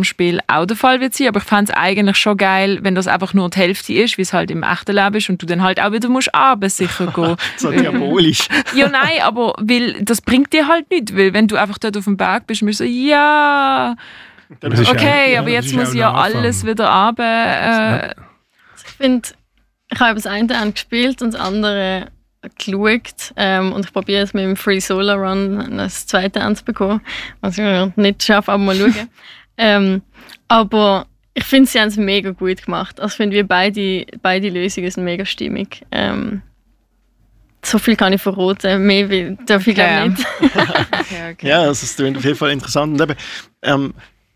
dem Spiel auch der Fall wird sein, aber ich fände es eigentlich schon geil, wenn das einfach nur die Hälfte ist, wie es halt im echten Leben ist und du dann halt auch wieder musst sicher gehen. So diabolisch. Ja, nein, aber weil das bringt dir halt nichts, weil wenn du einfach dort auf dem Berg bist, musst du so, ja, okay, aber jetzt muss ja alles wieder runter. Ich finde, ich habe das eine gespielt und das andere geschaut und ich probiere es mit dem Free Solar Run das zweite anzubekommen, was ich nicht schaffe, aber mal schauen. Aber ich finde, sie haben es mega gut gemacht. Also ich finde, wir beide Lösungen sind mega stimmig. So viel kann ich verraten, mehr darf ich glaube nicht. Okay. Ja, also es klingt auf jeden Fall interessant. Und eben,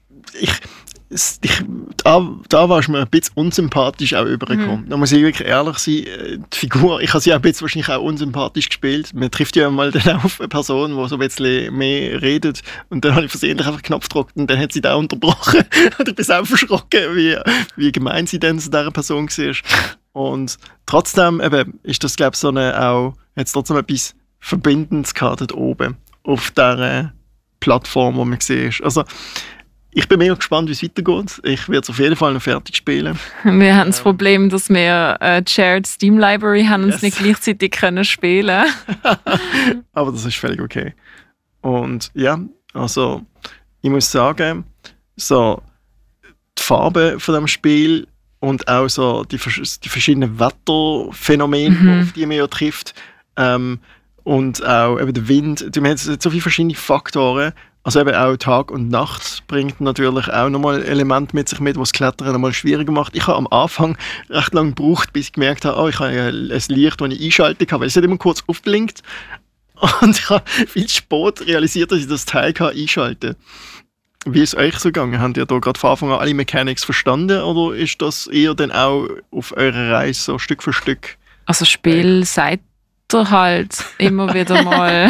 da warst du mir ein bisschen unsympathisch auch übergekommen. Da muss ich wirklich ehrlich sein, die Figur, ich habe sie auch ein bisschen wahrscheinlich auch unsympathisch gespielt. Man trifft ja mal dann auf eine Person, die so ein bisschen mehr redet und dann habe ich versehentlich einfach einen Knopf gedrückt und dann hat sie da unterbrochen und ich bin auch verschrocken, wie gemein sie denn zu dieser Person war. Und trotzdem eben, ist das, glaube ich, so hat es trotzdem etwas Verbindendes gehabt dort oben auf dieser Plattform, wo man gesehen ist. Also, ich bin mega gespannt, wie es weitergeht. Ich werde es auf jeden Fall noch fertig spielen. Wir haben das Problem, dass wir eine Shared Steam Library haben und es nicht gleichzeitig können spielen. Aber das ist völlig okay. Und ja, also ich muss sagen, so die Farbe von dem Spiel und auch so die verschiedenen Wetterphänomene, auf die man ja trifft, und auch eben der Wind. Man hat so viele verschiedene Faktoren. Also eben auch Tag und Nacht bringt natürlich auch nochmal Elemente mit sich mit, was das Klettern nochmal schwieriger macht. Ich habe am Anfang recht lange gebraucht, bis ich gemerkt habe, ich habe ja ein Licht, das ich einschalten kann, weil es hat immer kurz aufblinkt. Und ich habe viel spät realisiert, dass ich das Teil einschalten kann. Wie ist es euch so gegangen? Habt ihr da gerade von Anfang an alle Mechanics verstanden oder ist das eher dann auch auf eurer Reise so Stück für Stück? Also Spiel sagt ihr halt immer wieder mal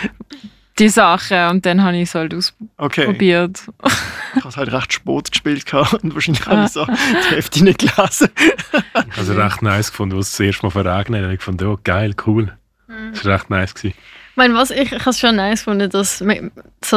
die Sache und dann habe ich es halt ausprobiert. Okay. Ich habe es halt recht spät gespielt und wahrscheinlich habe ich so die Hälfte nicht gelesen. Ich habe es recht nice gefunden, als es das erste Mal verregnet hat. Ich fand, oh, geil, cool. Das war recht nice gewesen. Ich meine, ich habe es schon nice gefunden, dass so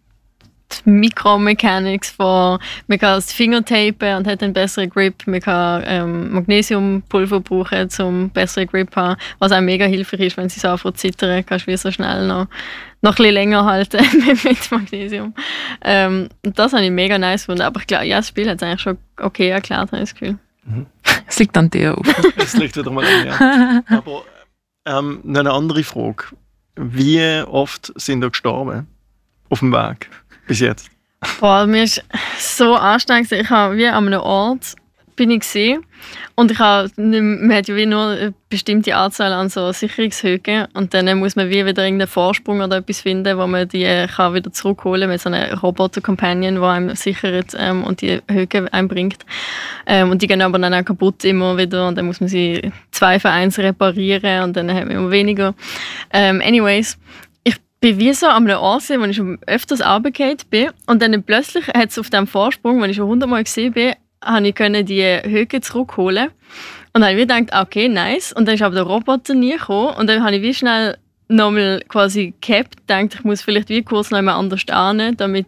die Mikromechanics von, man kann das Finger tapen und hat einen besseren Grip, man kann Magnesiumpulver brauchen, um besseren Grip zu haben, was auch mega hilfreich ist, wenn sie so anfangen zu zittern, kannst du wie so schnell noch ein bisschen länger halten mit Magnesium. Und das habe ich mega nice gefunden, aber ich glaube, ja, das Spiel hat es eigentlich schon okay erklärt, habe ich das Gefühl. Es liegt an dir auch. Es liegt wieder mal an mir. Aber noch eine andere Frage. Wie oft sind ihr gestorben auf dem Weg bis jetzt? Boah, mir ist so anstrengend. Ich habe wie an einem Ort bin ich gesehen und man hat ja wie nur eine bestimmte Anzahl an so Sicherungshöhen und dann muss man wie wieder irgendeinen Vorsprung oder etwas finden, wo man die kann wieder zurückholen mit so einem Roboter-Companion, der einem sichert und die Höhe einbringt. Und die gehen aber dann auch kaputt immer wieder und dann muss man sie 2 für 1 reparieren und dann hat man immer weniger. Anyways, ich bin wie so an einem Ort, wo ich schon öfters runtergefallen bin und dann plötzlich hat es auf dem Vorsprung, den ich schon 100-mal gesehen bin, konnte ich die Höhe zurückholen. Und dann habe ich gedacht, okay, nice. Und dann ist aber der Roboter nie gekommen. Und dann habe ich wie schnell nochmal quasi gehabt, gedacht, ich muss vielleicht wie kurz noch einmal anders stehen, damit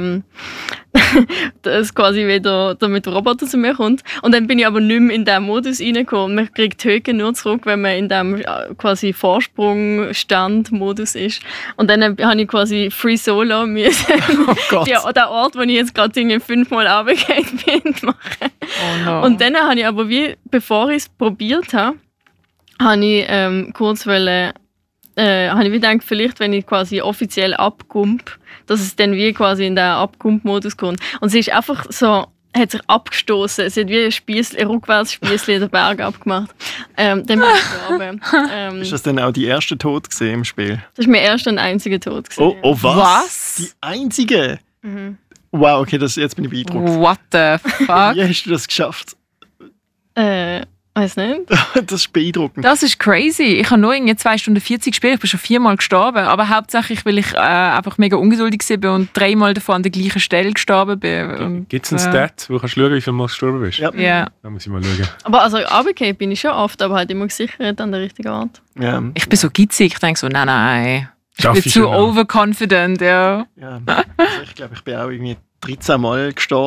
das quasi wieder, damit der Roboter zu mir kommt. Und dann bin ich aber nicht mehr in diesen Modus reingekommen. Man kriegt die Höhe nur zurück, wenn man in diesem quasi Vorsprung-Stand-Modus ist. Und dann habe ich quasi Free Solo müssen. Oh Gott. Der Ort, wo ich jetzt gerade 5-mal runtergefallen bin, machen. Oh no. Und dann habe ich aber wie, bevor ich es probiert habe, habe ich kurz habe ich gedacht, vielleicht, wenn ich quasi offiziell abkump, dass es dann wie quasi in den Abkump-Modus kommt. Und sie ist einfach so, hat sich abgestoßen. Sie hat wie ein Rückwärtsspiessli den Berg abgemacht. Dann bin ich gestorben. Ist das denn auch die erste Tod gesehen im Spiel? Das ist mein erster und einziger Tod gewesen. Oh, was? Was? Die einzige? Wow, okay, jetzt bin ich beeindruckt. What the fuck? Wie hast du das geschafft? Weiß nicht. Das ist beeindruckend. Das ist crazy. Ich habe nur 2 Stunden 40 gespielt. Ich bin schon 4-mal gestorben. Aber hauptsächlich, weil ich einfach mega ungeduldig war und 3-mal davon an der gleichen Stelle gestorben bin. Gibt es einen Stat, wo du kannst schauen, wie viel Mal du gestorben bist? Ja. Ja. Da muss ich mal schauen. Aber also runtergefallen bin ich schon oft, aber halt immer gesichert an der richtigen Ort. Ja. Ich bin so gitzig. Ich denke so, nein. Ich Schaff bin ich zu schon noch. overconfident, ja. Ja. Also ich glaube, ich bin auch irgendwie 13 Mal gestorben.